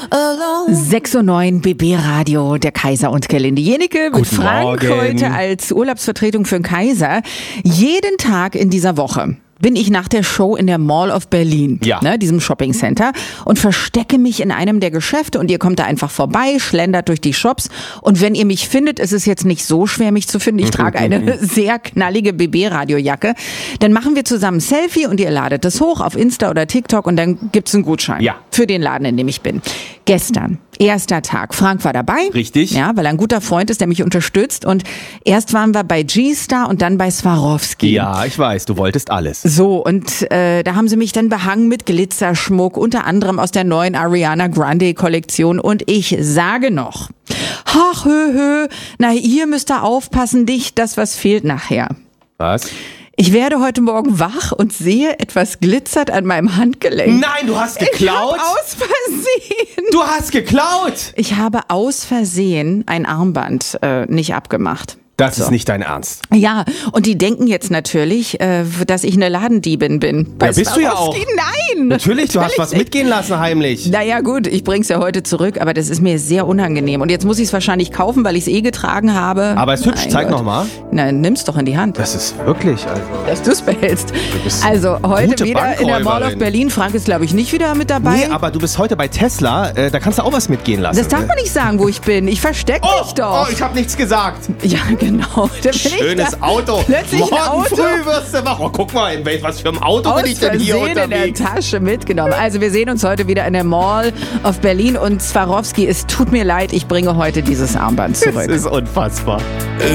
6:09 BB Radio, der Kaiser und Gerlinde Jenecke mit Frank heute als Urlaubsvertretung für den Kaiser. Jeden Tag in dieser Woche bin ich nach der Show in der Mall of Berlin, diesem Shopping-Center, und verstecke mich in einem der Geschäfte und ihr kommt da einfach vorbei, schlendert durch die Shops und wenn ihr mich findet, ist es jetzt nicht so schwer, mich zu finden. Ich trage eine sehr knallige BB-Radiojacke. Dann machen wir zusammen ein Selfie und ihr ladet es hoch auf Insta oder TikTok und dann gibt's einen Gutschein für den Laden, in dem ich bin. Gestern, erster Tag. Frank war dabei. Richtig. Ja, weil er ein guter Freund ist, der mich unterstützt. Und erst waren wir bei G-Star und dann bei Swarovski. Ja, ich weiß, du wolltest alles. So, und da haben sie mich dann behangen mit Glitzerschmuck, unter anderem aus der neuen Ariana Grande Kollektion. Und ich sage noch, ach, na, ihr müsst da aufpassen, nicht das, was fehlt nachher. Was? Ich werde heute Morgen wach und sehe, etwas glitzert an meinem Handgelenk. Nein, du hast geklaut? Ich habe aus Versehen. Du hast geklaut? Ich habe aus Versehen ein Armband nicht abgemacht. Das ist nicht dein Ernst. Ja, und die denken jetzt natürlich, dass ich eine Ladendiebin bin. Ja, bist du ja auch. Nein! Natürlich, du hast was mitgehen lassen heimlich. Naja gut, ich bring's ja heute zurück, aber das ist mir sehr unangenehm. Und jetzt muss ich es wahrscheinlich kaufen, weil ich es getragen habe. Aber es ist hübsch, zeig nochmal. Na, nimm's doch in die Hand. Das ist wirklich, also... Dass du es behältst. Du bist also heute gute wieder in der Mall of Berlin. Frank ist, glaube ich, nicht wieder mit dabei. Nee, aber du bist heute bei Tesla, da kannst du auch was mitgehen lassen. Das darf man nicht sagen, wo ich bin. Ich verstecke mich doch. Oh, ich habe nichts gesagt. Ja, genau. Schönes Auto. Plötzlich Morgen ein Auto. früh wirst du wach. Oh, guck mal, in was für einem Auto bin ich denn hier unterwegs? In der Tasche mitgenommen. Also wir sehen uns heute wieder in der Mall of Berlin und Swarovski, es tut mir leid, ich bringe heute dieses Armband zurück. Das ist unfassbar.